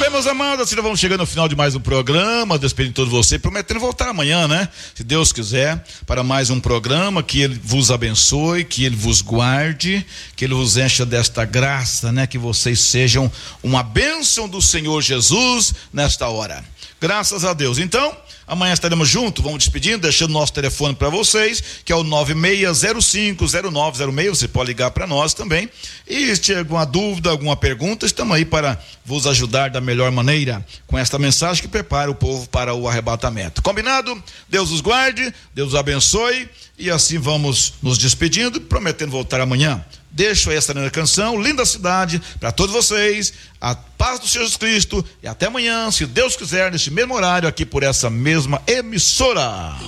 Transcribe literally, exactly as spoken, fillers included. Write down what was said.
Bem, meus amados, assim nós vamos chegando ao final de mais um programa, despedindo todos vocês, prometendo voltar amanhã, né? Se Deus quiser, para mais um programa, que Ele vos abençoe, que Ele vos guarde, que Ele vos encha desta graça, né? Que vocês sejam uma bênção do Senhor Jesus nesta hora. Graças a Deus. Então, amanhã estaremos juntos, vamos despedindo, deixando nosso telefone para vocês, que é o nove seis zero cinco zero nove zero seis, você pode ligar para nós também, e se tiver alguma dúvida, alguma pergunta, estamos aí para vos ajudar da melhor maneira, com esta mensagem que prepara o povo para o arrebatamento. Combinado? Deus os guarde, Deus os abençoe, e assim vamos nos despedindo, prometendo voltar amanhã. Deixo essa linda canção, linda cidade, para todos vocês, a paz do Senhor Jesus Cristo, e até amanhã, se Deus quiser, neste mesmo horário, aqui por essa mesma emissora.